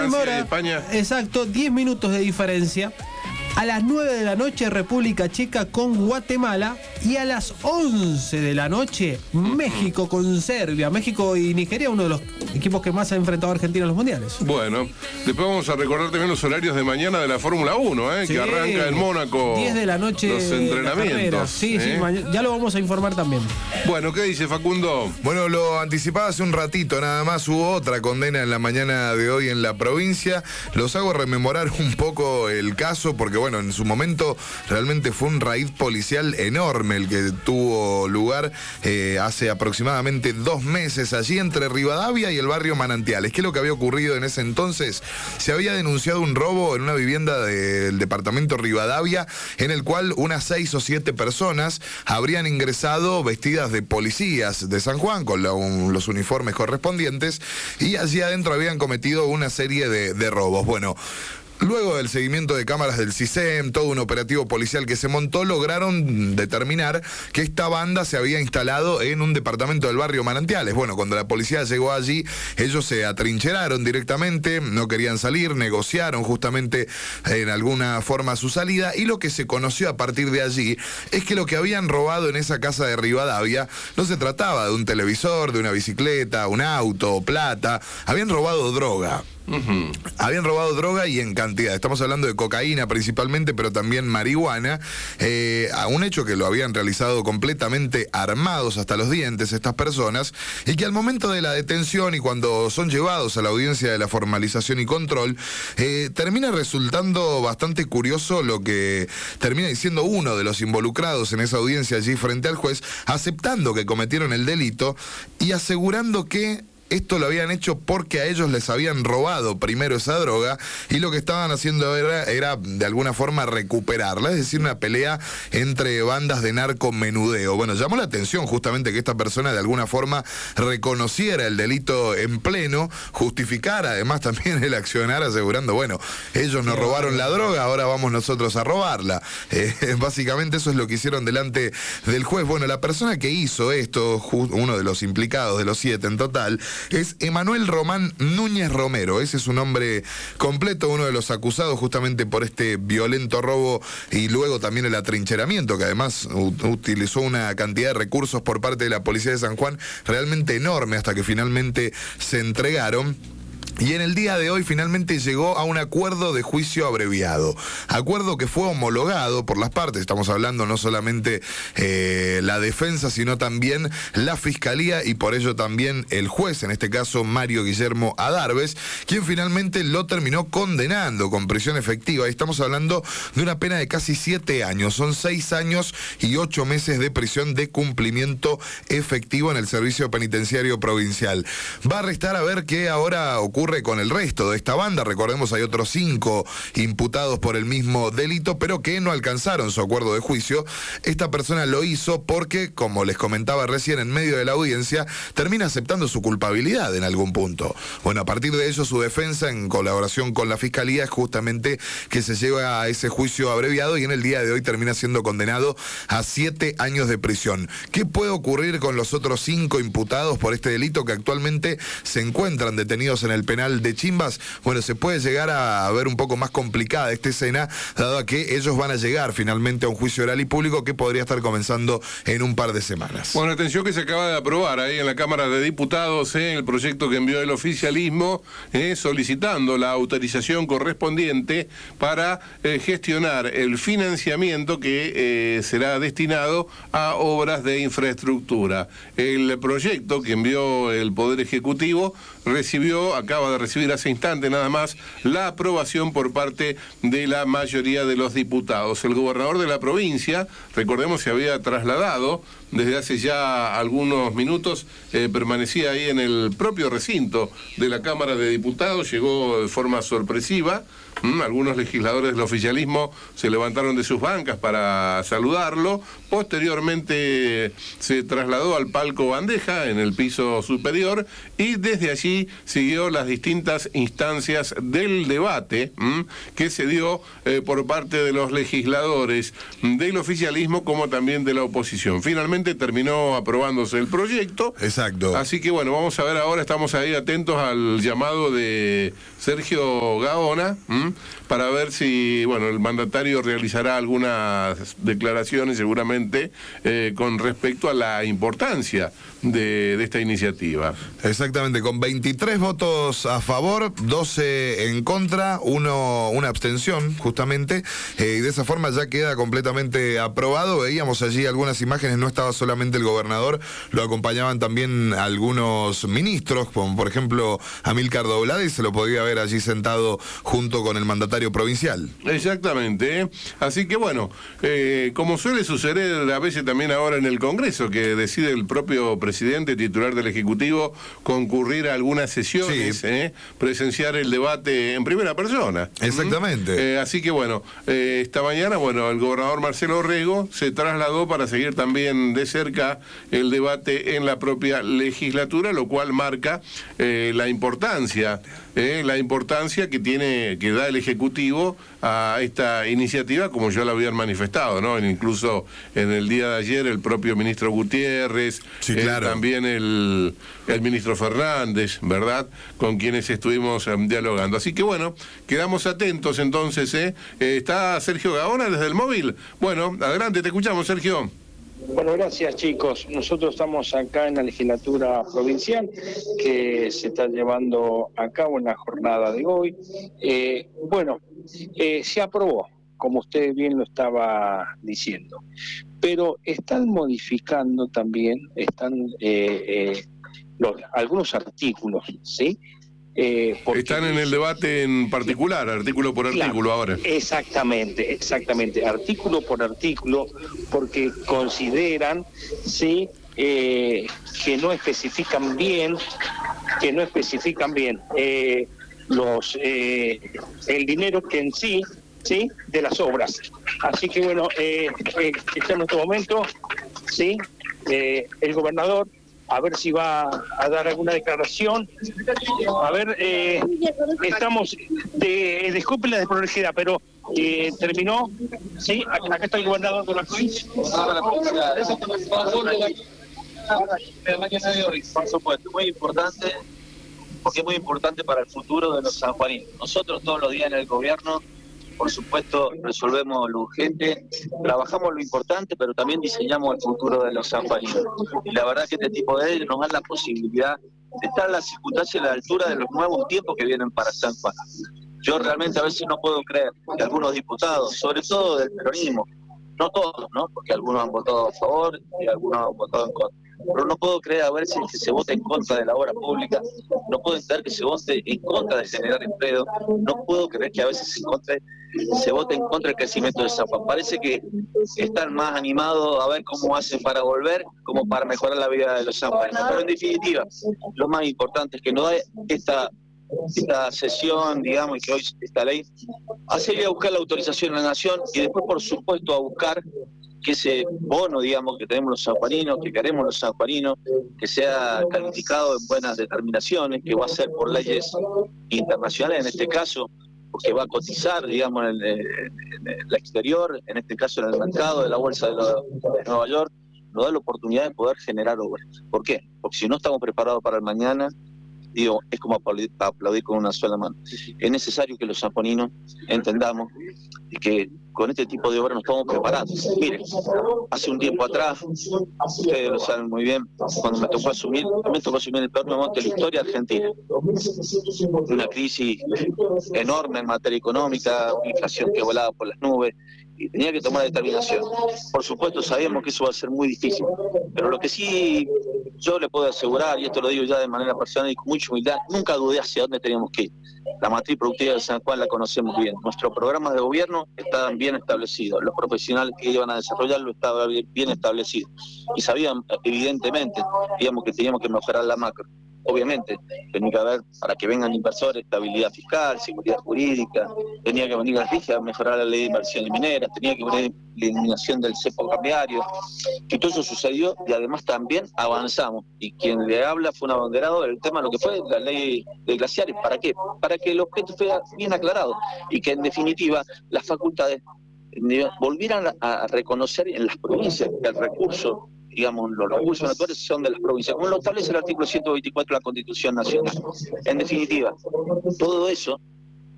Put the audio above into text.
misma hora, España. Exacto, 10 minutos de diferencia. A las 9 de la noche, República Checa con Guatemala. Y a las 11 de la noche, México con Serbia. México y Nigeria, uno de los equipos que más ha enfrentado a Argentina en los mundiales. Bueno, después vamos a recordar también los horarios de mañana de la Fórmula 1, Sí, que arranca en Mónaco. 10 de la noche. Los entrenamientos. Sí, ya lo vamos a informar también. Bueno, ¿qué dice Facundo? Bueno, lo anticipaba hace un ratito, nada más hubo otra condena en la mañana de hoy en la provincia. Los hago rememorar un poco el caso porque, bueno, en su momento realmente fue un raid policial enorme el que tuvo lugar hace aproximadamente 2 meses allí entre Rivadavia y el barrio Manantiales. ¿Qué es lo que había ocurrido en ese entonces? Se había denunciado un robo en una vivienda del departamento Rivadavia en el cual unas 6 o 7 personas habrían ingresado vestidas de policías de San Juan con los uniformes correspondientes y allí adentro habían cometido una serie de robos. Bueno, luego del seguimiento de cámaras del CISEM, todo un operativo policial que se montó, lograron determinar que esta banda se había instalado en un departamento del barrio Manantiales. Bueno, cuando la policía llegó allí, ellos se atrincheraron directamente, no querían salir, negociaron justamente en alguna forma su salida, y lo que se conoció a partir de allí es que lo que habían robado en esa casa de Rivadavia no se trataba de un televisor, de una bicicleta, un auto, plata, habían robado droga. Habían robado droga y en cantidad. Estamos hablando de cocaína principalmente, pero también marihuana. A un hecho que lo habían realizado completamente armados hasta los dientes estas personas, y que al momento de la detención y cuando son llevados a la audiencia de la formalización y control, termina resultando bastante curioso lo que termina diciendo uno de los involucrados en esa audiencia allí frente al juez, aceptando que cometieron el delito y asegurando que esto lo habían hecho porque a ellos les habían robado primero esa droga y lo que estaban haciendo era de alguna forma recuperarla, es decir, una pelea entre bandas de narcomenudeo. Bueno, llamó la atención justamente que esta persona de alguna forma reconociera el delito en pleno, justificara además también el accionar asegurando, bueno, ellos nos robaron la droga, ahora vamos nosotros a robarla. Básicamente eso es lo que hicieron delante del juez. Bueno, la persona que hizo esto, uno de los implicados, de los 7 en total, es Emanuel Román Núñez Romero. Ese es su nombre completo, uno de los acusados justamente por este violento robo y luego también el atrincheramiento, que además utilizó una cantidad de recursos por parte de la policía de San Juan realmente enorme hasta que finalmente se entregaron. Y en el día de hoy finalmente llegó a un acuerdo de juicio abreviado. Acuerdo que fue homologado por las partes. Estamos hablando no solamente la defensa, sino también la fiscalía y por ello también el juez, en este caso Mario Guillermo Adarves, quien finalmente lo terminó condenando con prisión efectiva. Y estamos hablando de una pena de casi 7 años. Son 6 años y 8 meses de prisión de cumplimiento efectivo en el servicio penitenciario provincial. Va a restar a ver qué ahora ocurre con el resto de esta banda. Recordemos, hay otros 5 imputados por el mismo delito, pero que no alcanzaron su acuerdo de juicio. Esta persona lo hizo porque, como les comentaba recién en medio de la audiencia, termina aceptando su culpabilidad en algún punto. Bueno, a partir de ello, su defensa, en colaboración con la fiscalía, es justamente que se lleva a ese juicio abreviado y en el día de hoy termina siendo condenado a 7 años de prisión. ¿Qué puede ocurrir con los otros 5 imputados por este delito que actualmente se encuentran detenidos en el penal de Chimbas? Bueno, se puede llegar a ver un poco más complicada esta escena, dado a que ellos van a llegar finalmente a un juicio oral y público que podría estar comenzando en un par de semanas. Bueno, atención que se acaba de aprobar ahí en la Cámara de Diputados el proyecto que envió el oficialismo solicitando la autorización correspondiente para gestionar el financiamiento que será destinado a obras de infraestructura. El proyecto que envió el Poder Ejecutivo acaba de recibir hace instante nada más la aprobación por parte de la mayoría de los diputados. El gobernador de la provincia, recordemos, se había trasladado desde hace ya algunos minutos, permanecía ahí en el propio recinto de la Cámara de Diputados, llegó de forma sorpresiva. Algunos legisladores del oficialismo se levantaron de sus bancas para saludarlo. Posteriormente se trasladó al palco bandeja en el piso superior y desde allí así siguió las distintas instancias del debate que se dio por parte de los legisladores del oficialismo como también de la oposición. Finalmente terminó aprobándose el proyecto. Exacto. Así que bueno, vamos a ver ahora, estamos ahí atentos al llamado de Sergio Gaona para ver si, bueno, el mandatario realizará algunas declaraciones seguramente con respecto a la importancia de esta iniciativa. Exactamente, con 23 votos a favor, 12 en contra, una abstención justamente, y de esa forma ya queda completamente aprobado. Veíamos allí algunas imágenes, no estaba solamente el gobernador, lo acompañaban también algunos ministros, como por ejemplo Amílcar Doblade, y se lo podía ver allí sentado junto con el mandatario provincial. Exactamente, así que bueno, como suele suceder a veces también ahora en el Congreso, que decide el propio presidente titular del Ejecutivo concurrir a algunas sesiones, sí, presenciar el debate en primera persona. Exactamente. Así que bueno, esta mañana, bueno, el gobernador Marcelo Orrego se trasladó para seguir también de cerca el debate en la propia legislatura, lo cual marca la importancia que da el Ejecutivo a esta iniciativa, como ya lo habían manifestado, ¿no? Incluso en el día de ayer el propio ministro Gutiérrez, sí, claro, también el ministro Fernández, ¿verdad?, con quienes estuvimos dialogando. Así que bueno, quedamos atentos entonces. Está Sergio Gaona desde el móvil. Bueno, adelante, te escuchamos, Sergio. Bueno, gracias, chicos. Nosotros estamos acá en la legislatura provincial que se está llevando a cabo en la jornada de hoy. Se aprobó, como usted bien lo estaba diciendo, pero están modificando también, algunos artículos, ¿sí? Están en el debate en particular, artículo por artículo, claro, ahora. Exactamente, artículo por artículo, porque consideran, ¿sí?, que no especifican bien el dinero que en sí, de las obras. Así que bueno, está en este momento, ¿sí?, el gobernador, a ver si va a dar alguna declaración. A ver, estamos, disculpen la desprolijidad, pero terminó, ¿sí? Acá está el gobernador de la provincia. La mañana de hoy, por supuesto, muy importante, porque es muy importante para el futuro de los sanjuaninos. Nosotros todos los días en el gobierno, por supuesto, resolvemos lo urgente, trabajamos lo importante, pero también diseñamos el futuro de los sanjuaninos. Y la verdad que este tipo de leyes nos da la posibilidad de estar en las circunstancias a la altura de los nuevos tiempos que vienen para San Juan. Yo realmente a veces no puedo creer que algunos diputados, sobre todo del peronismo, no todos, ¿no?, porque algunos han votado a favor y algunos han votado en contra, pero no puedo creer a veces que se vote en contra de la obra pública, no puedo entender que se vote en contra de generar empleo, no puedo creer que a veces se vote en contra del crecimiento de San Juan. Parece que están más animados a ver cómo hacen para volver, como para mejorar la vida de los sanjuaninos. Pero en definitiva, lo más importante es que no da esta sesión, digamos, y que hoy esta ley, hacerle a buscar la autorización de la Nación y después, por supuesto, a buscar que ese bono, digamos, que tenemos los sanjuaninos, que queremos los sanjuaninos, que sea calificado en buenas determinaciones, que va a ser por leyes internacionales en este caso, porque va a cotizar, digamos, en el exterior, en este caso en el mercado de la bolsa de Nueva York, nos da la oportunidad de poder generar obras. ¿Por qué? Porque si no estamos preparados para el mañana, digo, es como aplaudir con una sola mano. Es necesario que los sanjuaninos entendamos que con este tipo de obras nos estamos preparando. Miren, hace un tiempo atrás, ustedes lo saben muy bien, cuando me tocó asumir el peor momento de la historia argentina. Una crisis enorme en materia económica, inflación que volaba por las nubes, y tenía que tomar determinación. Por supuesto, sabíamos que eso va a ser muy difícil, pero lo que sí yo le puedo asegurar, y esto lo digo ya de manera personal y con mucha humildad, nunca dudé hacia dónde teníamos que ir. La matriz productiva de San Juan la conocemos bien. Nuestros programas de gobierno estaban bien establecidos. Los profesionales que iban a desarrollarlo estaban bien establecidos. Y sabían, evidentemente, digamos, que teníamos que mejorar la macro. obviamente, tenía que haber, para que vengan inversores, estabilidad fiscal, seguridad jurídica, tenía que venir la RIGE a mejorar la ley de inversiones mineras, tenía que venir la eliminación del cepo cambiario, y todo eso sucedió, y además también avanzamos, y quien le habla fue un abanderado del tema de lo que fue la ley de glaciares. ¿Para qué? Para que el objeto fuera bien aclarado, y que en definitiva las facultades volvieran a reconocer en las provincias que el recurso, digamos, los recursos naturales son de las provincias, como lo establece el artículo 124 de la Constitución Nacional. En definitiva, todo eso